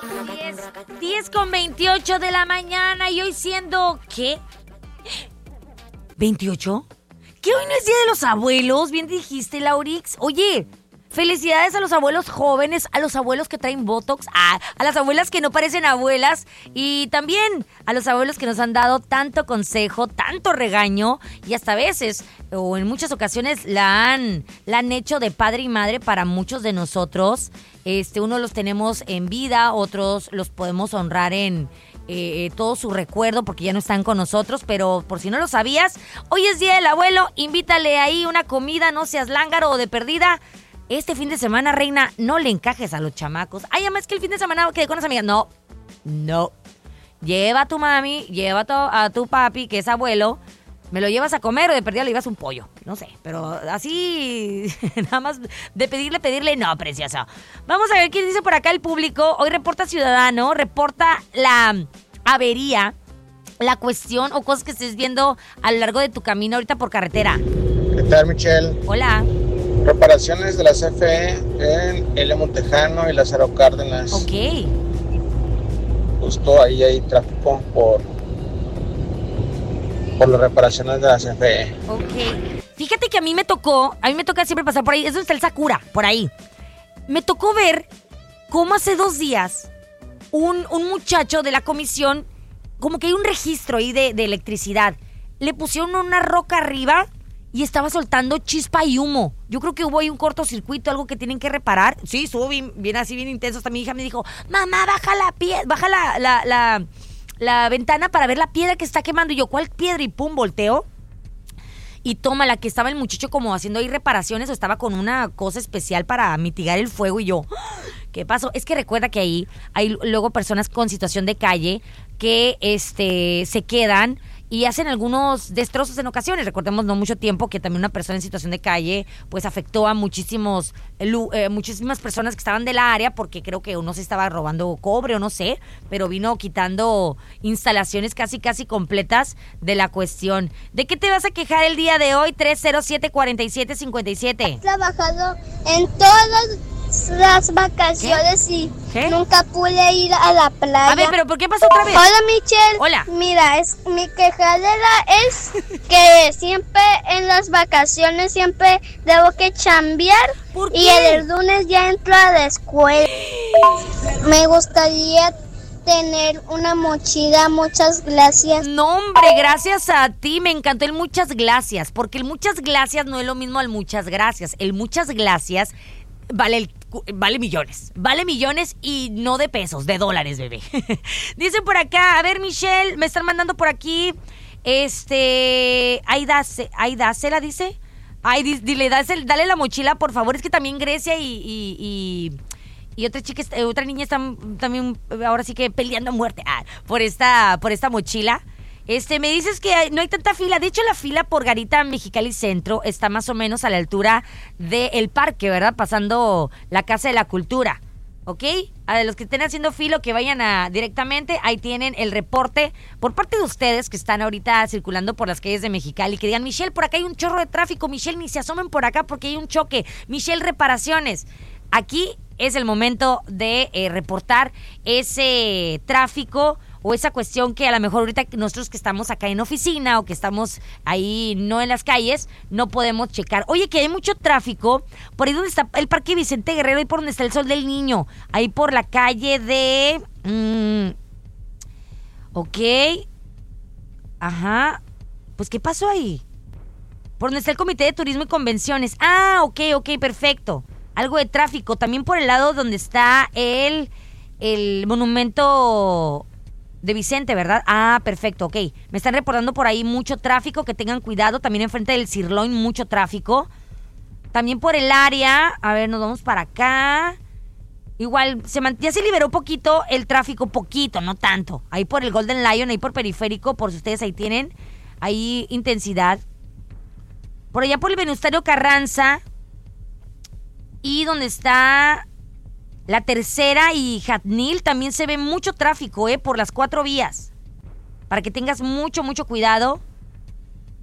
10:28 de la mañana y hoy siendo, ¿qué? ¿28? ¿Qué hoy no es Día de los Abuelos? Bien dijiste, Laurix. Oye, felicidades a los abuelos jóvenes, a los abuelos que traen botox, a las abuelas que no parecen abuelas y también a los abuelos que nos han dado tanto consejo, tanto regaño y hasta a veces o en muchas ocasiones la han hecho de padre y madre para muchos de nosotros. Unos los tenemos en vida, otros los podemos honrar en todo su recuerdo porque ya no están con nosotros, pero por si no lo sabías, hoy es Día del Abuelo, invítale ahí una comida, no seas lángaro o de perdida. Este fin de semana, reina, no le encajes a los chamacos. Ay, además que el fin de semana quedé con las amigas. No. Lleva a tu mami, lleva a tu papi, que es abuelo. ¿Me lo llevas a comer o de perdida le llevas un pollo? No sé, pero así, nada más de pedirle, no, preciosa. Vamos a ver qué dice por acá el público. Hoy reporta Ciudadano, reporta la avería, la cuestión o cosas que estés viendo a lo largo de tu camino ahorita por carretera. ¿Qué tal, Michelle? Hola. Reparaciones de la CFE en L. Montejano y Lázaro Cárdenas. Ok. Justo ahí hay tráfico por las reparaciones de la CFE. Ok. Fíjate que a mí me toca siempre pasar por ahí. Es donde está el Sakura, por ahí. Me tocó ver cómo hace 2 días un muchacho de la comisión, como que hay un registro ahí de electricidad. Le pusieron una roca arriba y estaba soltando chispa y humo. Yo creo que hubo ahí un cortocircuito, algo que tienen que reparar. Sí, estuvo bien así, bien intenso. Hasta mi hija me dijo, mamá, baja la ventana para ver la piedra que está quemando. Y yo, ¿cuál piedra? Y pum, volteo. Y toma, la que estaba el muchacho como haciendo ahí reparaciones o estaba con una cosa especial para mitigar el fuego. Y yo, ¿qué pasó? Es que recuerda que ahí hay luego personas con situación de calle que se quedan y hacen algunos destrozos en ocasiones. Recordemos no mucho tiempo que también una persona en situación de calle pues afectó a muchísimas personas que estaban de la área porque creo que uno se estaba robando cobre o no sé, pero vino quitando instalaciones casi completas de la cuestión. ¿De qué te vas a quejar el día de hoy? 307-4757. He trabajado en todas las vacaciones. ¿Qué? Y nunca pude ir a la playa. A ver, pero ¿por qué pasó otra vez? Hola, Michelle. Hola. Mira, mi quejadera es que siempre en las vacaciones siempre debo que chambear. ¿Por qué? Y el lunes ya entro a la escuela. Me gustaría tener una mochila, muchas gracias. No, hombre, gracias a ti, me encantó el muchas gracias, porque el muchas gracias no es lo mismo al muchas gracias. El muchas gracias vale millones y no de pesos, de dólares, bebé. Dicen por acá, a ver, Michelle, me están mandando por aquí, Aida Cela dice, ay, dile, dale la mochila, por favor, es que también Grecia y otra niña están también ahora sí que peleando a muerte por esta mochila. Me dices que no hay tanta fila. De hecho, la fila por Garita Mexicali Centro está más o menos a la altura del parque, ¿verdad? Pasando la Casa de la Cultura, ¿ok? A los que estén haciendo fila o que vayan directamente, ahí tienen el reporte por parte de ustedes que están ahorita circulando por las calles de Mexicali, que digan, Michelle, por acá hay un chorro de tráfico, Michelle, ni se asomen por acá porque hay un choque, Michelle, reparaciones. Aquí es el momento de reportar ese tráfico o esa cuestión que a lo mejor ahorita nosotros que estamos acá en oficina o que estamos ahí no en las calles, no podemos checar. Oye, que hay mucho tráfico por ahí donde está el Parque Vicente Guerrero y por donde está el Sol del Niño, ahí por la calle de... ok. Ajá. Pues, ¿qué pasó ahí? Por donde está el Comité de Turismo y Convenciones. Ah, ok, perfecto. Algo de tráfico. También por el lado donde está el monumento de Vicente, ¿verdad? Ah, perfecto, ok. Me están reportando por ahí mucho tráfico, que tengan cuidado. También enfrente del Sirloin, mucho tráfico. También por el área, a ver, nos vamos para acá. Igual, ya se liberó poquito el tráfico, poquito, no tanto. Ahí por el Golden Lion, ahí por Periférico, por si ustedes ahí tienen, ahí intensidad. Por allá por el Venustario Carranza. Y donde está la Tercera y Jatnil también se ve mucho tráfico, por las 4 vías. Para que tengas mucho cuidado.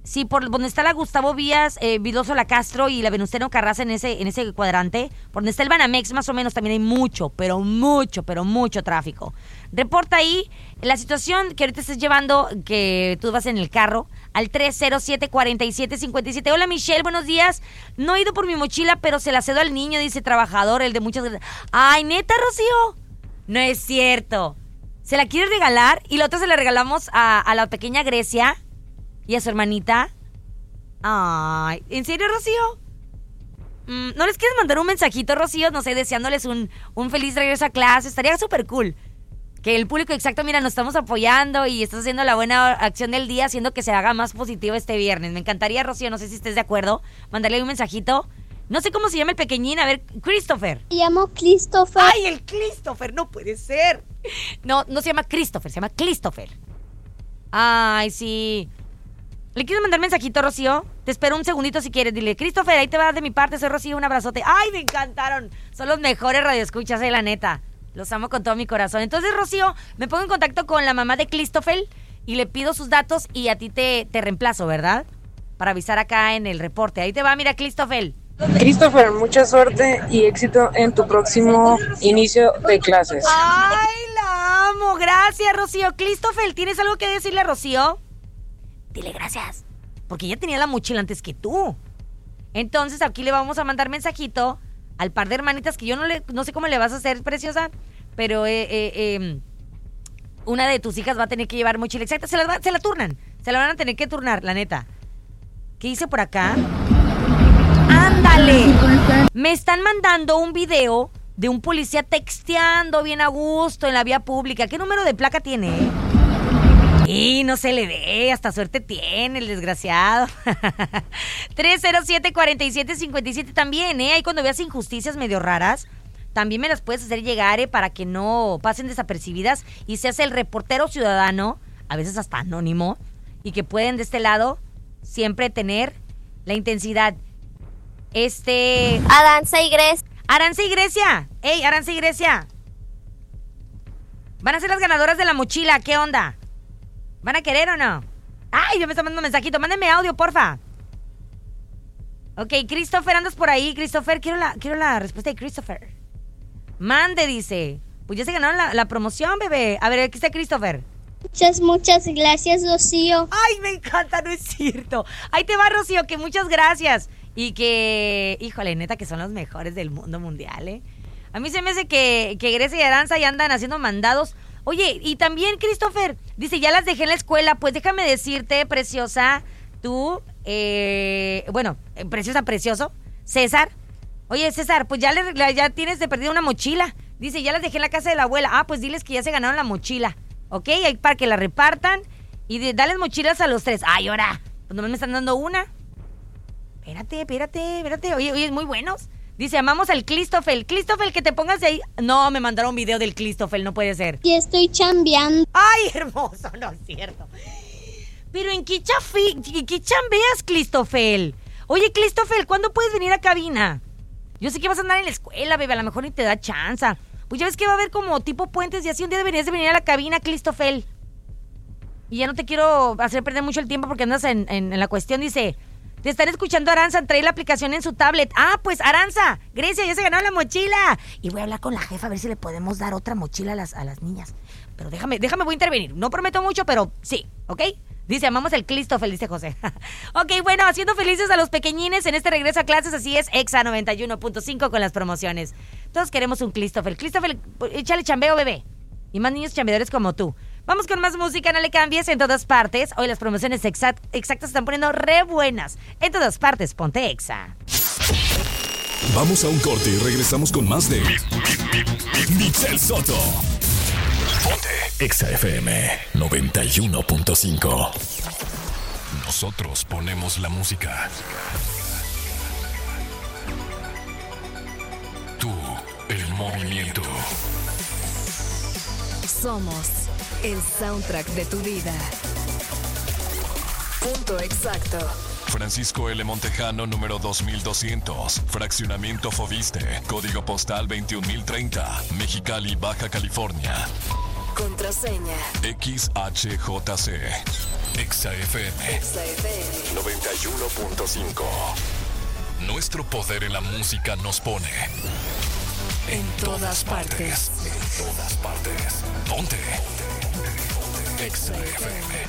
Sí, por donde está la Gustavo Vías, Vidoso La Castro y la Venustiano Carranza en ese cuadrante, por donde está el Banamex más o menos también hay mucho tráfico. Reporta ahí la situación que ahorita estás llevando, que tú vas en el carro, al 307-4757. Hola Michelle, buenos días. No he ido por mi mochila, pero se la cedo al niño, dice trabajador, el de muchas gracias. Ay, ¿neta, Rocío? No es cierto. ¿Se la quieres regalar? Y la otra se la regalamos a la pequeña Grecia y a su hermanita. Ay, ¿en serio, Rocío? ¿No les quieres mandar un mensajito, Rocío? No sé, deseándoles un feliz regreso a clase. Estaría súper cool. Que el público exacto, mira, nos estamos apoyando y estás haciendo la buena acción del día, haciendo que se haga más positivo este viernes. Me encantaría, Rocío, no sé si estés de acuerdo, mandarle un mensajito. No sé cómo se llama el pequeñín, a ver, Christopher. Me llamo Christopher. ¡Ay, el Christopher! No puede ser. No se llama Christopher, se llama Christopher. Ay, sí. ¿Le quieres mandar mensajito, Rocío? Te espero un segundito si quieres. Dile, Christopher, ahí te va de mi parte, soy Rocío, un abrazote. ¡Ay, me encantaron! Son los mejores radioescuchas, la neta. Los amo con todo mi corazón. Entonces, Rocío, me pongo en contacto con la mamá de Christopher y le pido sus datos y a ti te reemplazo, ¿verdad? Para avisar acá en el reporte. Ahí te va, mira, Christopher. Christopher, mucha suerte y éxito en tu próximo inicio de clases. ¡Ay, la amo! Gracias, Rocío. Christopher, ¿tienes algo que decirle a Rocío? Dile gracias, porque ella tenía la mochila antes que tú. Entonces, aquí le vamos a mandar mensajito al par de hermanitas que yo no sé cómo le vas a hacer, preciosa, pero una de tus hijas va a tener que llevar mochila exacta. Se la turnan. Se la van a tener que turnar, la neta. ¿Qué hice por acá? ¡Ándale! Me están mandando un video de un policía texteando bien a gusto en la vía pública. ¿Qué número de placa tiene? Y no se le ve, hasta suerte tiene el desgraciado. 307-4757 también, Ahí cuando veas injusticias medio raras, también me las puedes hacer llegar, para que no pasen desapercibidas y seas el reportero ciudadano, a veces hasta anónimo, y que pueden de este lado siempre tener la intensidad. Aranza y Grecia. Aranza y Grecia. ¡Ey, Aranza y Grecia! Van a ser las ganadoras de la mochila, ¿qué onda? ¿Van a querer o no? ¡Ay, yo me está mandando un mensajito! Mándenme audio, porfa. Ok, Christopher, ¿andas por ahí? Christopher, quiero la respuesta de Christopher. Mande, dice. Pues ya se ganaron la promoción, bebé. A ver, aquí está Christopher. Muchas gracias, Rocío. ¡Ay, me encanta! No es cierto. Ahí te va, Rocío, que muchas gracias. Y que, híjole, neta, que son los mejores del mundo mundial, A mí se me hace que Grecia y Aranza ya andan haciendo mandados. Oye, y también, Christopher, dice, ya las dejé en la escuela. Pues déjame decirte, preciosa, tú, precioso, César. Oye, César, pues ya tienes de perdida una mochila. Dice, ya las dejé en la casa de la abuela. Ah, pues diles que ya se ganaron la mochila. ¿Ok? Ahí para que la repartan. Y dales mochilas a los 3. Ay, ahora, pues nomás me están dando una. Espérate. Oye, muy buenos. Dice, amamos al Christopher. Christopher, que te pongas de ahí. No, me mandaron un video del Christopher, no puede ser. Y estoy chambeando. Ay, hermoso, no es cierto. Pero ¿en qué chambeas, Christopher? Oye, Christopher, ¿cuándo puedes venir a cabina? Yo sé que vas a andar en la escuela, bebé, a lo mejor ni te da chance. Pues ya ves que va a haber como tipo puentes y así. Un día deberías de venir a la cabina, Christopher. Y ya no te quiero hacer perder mucho el tiempo porque andas en la cuestión. Dice, te están escuchando, Aranza, trae la aplicación en su tablet. Ah, pues Aranza, Grecia, ya se ganó la mochila. Y voy a hablar con la jefa a ver si le podemos dar otra mochila a las niñas. Pero déjame, voy a intervenir. No prometo mucho, pero sí, ¿ok? Dice, amamos el Christopher, dice José. Ok, bueno, haciendo felices a los pequeñines en este regreso a clases, así es, Exa 91.5 con las promociones. Todos queremos un Christopher. Christopher, échale chambeo, bebé. Y más niños chambeadores como tú. Vamos con más música, no le cambies, en todas partes. Hoy las promociones exactas se están poniendo re buenas. En todas partes, ponte Exa. Vamos a un corte y regresamos con más de Michelle Soto. Ponte Exa FM 91.5. Nosotros ponemos la música. Tú, el movimiento. Somos el soundtrack de tu vida. Punto exacto. Francisco L. Montejano, número 2200. Fraccionamiento Foviste. Código postal 21030. Mexicali, Baja California. Contraseña. XHJC. XFM. XFM. 91.5. Nuestro poder en la música nos pone en todas partes. En todas partes. Ponte. XFM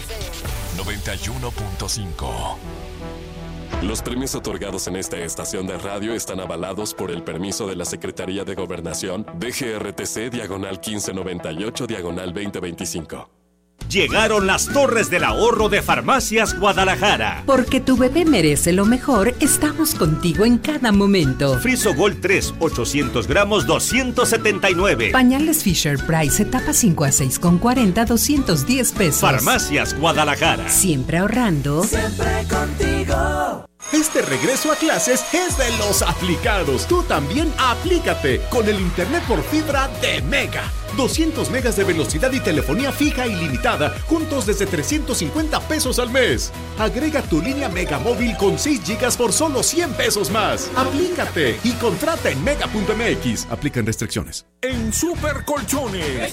91.5. Los premios otorgados en esta estación de radio están avalados por el permiso de la Secretaría de Gobernación DGRTC /1598/2025. Llegaron las Torres del Ahorro de Farmacias Guadalajara. Porque tu bebé merece lo mejor, estamos contigo en cada momento. Friso Gold 3, 800 gramos, 279. Pañales Fisher Price, etapa 5 a 6 con 40, 210 pesos. Farmacias Guadalajara. Siempre ahorrando. Siempre contigo. Este regreso a clases es de los aplicados. Tú también aplícate con el internet por fibra de Mega. 200 megas de velocidad y telefonía fija ilimitada, juntos desde 350 pesos al mes. Agrega tu línea Mega Móvil con 6 gigas por solo 100 pesos más. Aplícate y contrata en mega.mx. Aplican restricciones. En Super Colchones.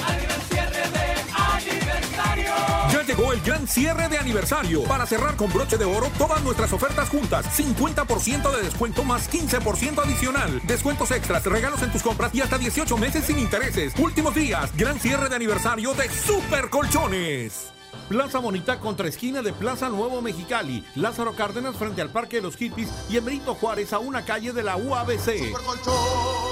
Ya llegó el gran cierre de aniversario. Para cerrar con broche de oro todas nuestras ofertas juntas. 50% de descuento más 15% adicional. Descuentos extras, regalos en tus compras y hasta 18 meses sin intereses. Últimos días, gran cierre de aniversario de Super Colchones. Plaza Bonita contra esquina de Plaza Nuevo Mexicali. Lázaro Cárdenas frente al Parque de los Hippies y en Benito Juárez a una calle de la UABC. Super Colchones.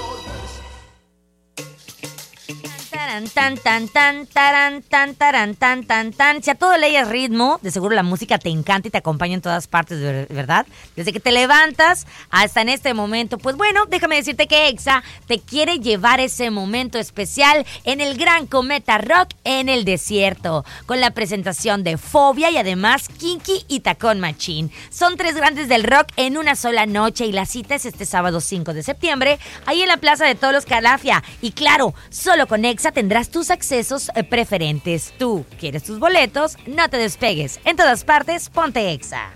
Tan, tan, tan, taran, tan, taran, tan, tan, tan. Si a todo le hayas ritmo, de seguro la música te encanta y te acompaña en todas partes, ¿verdad? Desde que te levantas hasta en este momento. Pues bueno, déjame decirte que Exa te quiere llevar ese momento especial en el Gran Cometa Rock en el desierto, con la presentación de Fobia y además Kinky y Tacón Machín. Son 3 grandes del rock en una sola noche y la cita es este sábado 5 de septiembre, ahí en la Plaza de Todos los Calafia. Y claro, solo con Exa tendrás tus accesos preferentes. Tú quieres tus boletos, no te despegues. En todas partes, ponte Exa.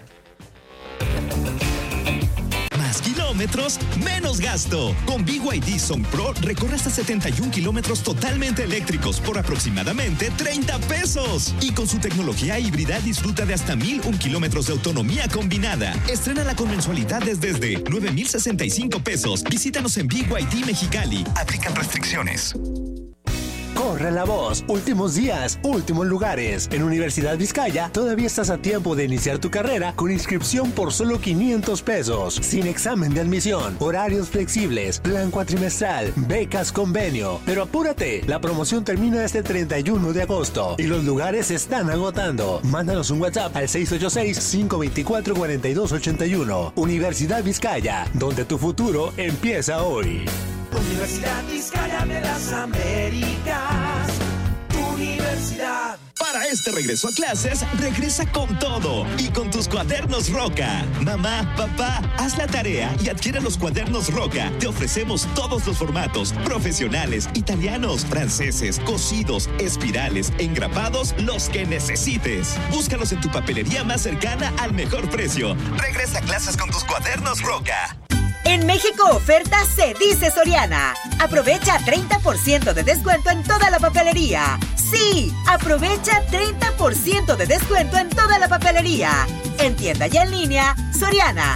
Más kilómetros, menos gasto. Con BYD Song Pro recorre hasta 71 kilómetros totalmente eléctricos por aproximadamente 30 pesos. Y con su tecnología híbrida disfruta de hasta 1,001 kilómetros de autonomía combinada. Estrénala con mensualidades desde 9,065 pesos. Visítanos en BYD Mexicali. Aplican restricciones. Corre la voz. Últimos días, últimos lugares. En Universidad Vizcaya todavía estás a tiempo de iniciar tu carrera con inscripción por solo 500 pesos. Sin examen de admisión, horarios flexibles, plan cuatrimestral, becas convenio. Pero apúrate, la promoción termina este 31 de agosto y los lugares se están agotando. Mándanos un WhatsApp al 686-524-4281. Universidad Vizcaya, donde tu futuro empieza hoy. Universidad Vizcaya de las Américas. Universidad. Para este regreso a clases, regresa con todo y con tus cuadernos Roca. Mamá, papá, haz la tarea y adquiere los cuadernos Roca. Te ofrecemos todos los formatos: profesionales, italianos, franceses, cosidos, espirales, engrapados, los que necesites. Búscalos en tu papelería más cercana al mejor precio. Regresa a clases con tus cuadernos Roca. En México oferta se dice Soriana. Aprovecha 30% de descuento en toda la papelería. Sí, aprovecha 30% de descuento en toda la papelería. En tienda y en línea, Soriana.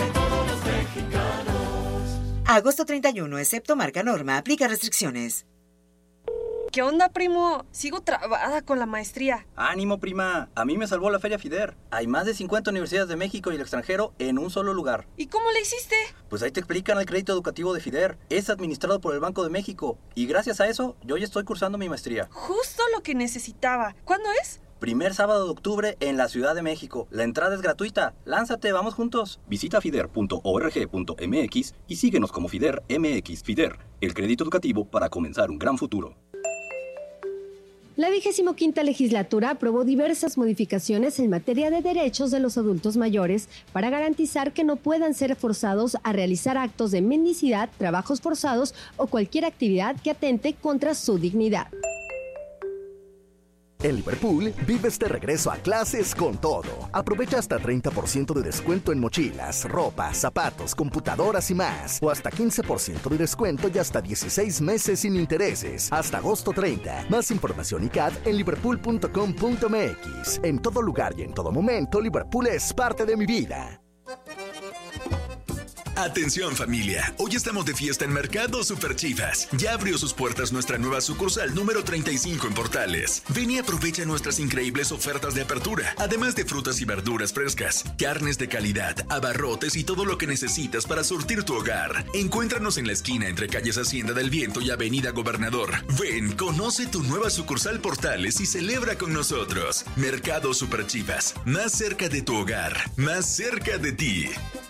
Agosto 31, excepto marca norma, aplica restricciones. ¿Qué onda, primo? Sigo trabada con la maestría. ¡Ánimo, prima! A mí me salvó la Feria FIDER. Hay más de 50 universidades de México y el extranjero en un solo lugar. ¿Y cómo le hiciste? Pues ahí te explican el crédito educativo de FIDER. Es administrado por el Banco de México. Y gracias a eso, yo ya estoy cursando mi maestría. Justo lo que necesitaba. ¿Cuándo es? Primer sábado de octubre en la Ciudad de México. La entrada es gratuita. Lánzate, vamos juntos. Visita fider.org.mx y síguenos como FIDER MX. FIDER, el crédito educativo para comenzar un gran futuro. La 25ª legislatura aprobó diversas modificaciones en materia de derechos de los adultos mayores para garantizar que no puedan ser forzados a realizar actos de mendicidad, trabajos forzados o cualquier actividad que atente contra su dignidad. En Liverpool, vives de regreso a clases con todo. Aprovecha hasta 30% de descuento en mochilas, ropa, zapatos, computadoras y más. O hasta 15% de descuento y hasta 16 meses sin intereses. Hasta agosto 30. Más información y CAD en liverpool.com.mx. En todo lugar y en todo momento, Liverpool es parte de mi vida. Atención familia, hoy estamos de fiesta en Mercado Super Chivas. Ya abrió sus puertas nuestra nueva sucursal número 35 en Portales. Ven y aprovecha nuestras increíbles ofertas de apertura, además de frutas y verduras frescas, carnes de calidad, abarrotes y todo lo que necesitas para surtir tu hogar. Encuéntranos en la esquina entre calles Hacienda del Viento y Avenida Gobernador. Ven, conoce tu nueva sucursal Portales y celebra con nosotros. Mercado Super Chivas, más cerca de tu hogar, más cerca de ti.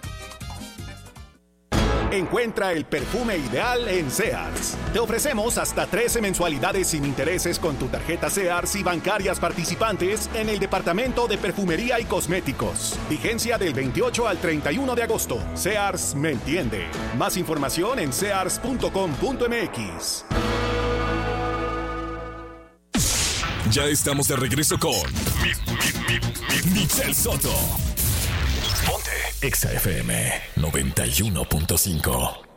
Encuentra el perfume ideal en Sears. Te ofrecemos hasta 13 mensualidades sin intereses con tu tarjeta Sears y bancarias participantes en el departamento de perfumería y cosméticos. Vigencia del 28 al 31 de agosto. Sears me entiende. Más información en sears.com.mx. Ya estamos de regreso con Michelle Soto. Ponte Exa FM 91.5.